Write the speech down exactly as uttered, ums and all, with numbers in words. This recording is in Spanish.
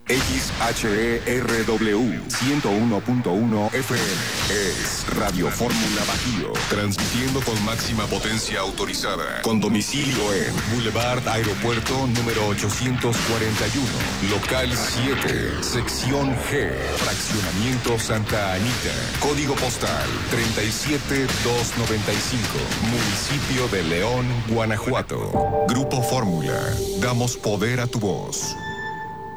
X H E R W ciento uno punto uno F M. Es Radio Fórmula Bajío. Transmitiendo con máxima potencia autorizada. Con domicilio en Boulevard Aeropuerto número ochocientos cuarenta y uno. Local siete. Sección G. Fraccionamiento Santa Anita. Código postal treinta y siete mil doscientos noventa y cinco. Municipio de León, Guanajuato. Grupo Fórmula. Damos poder a tu voz.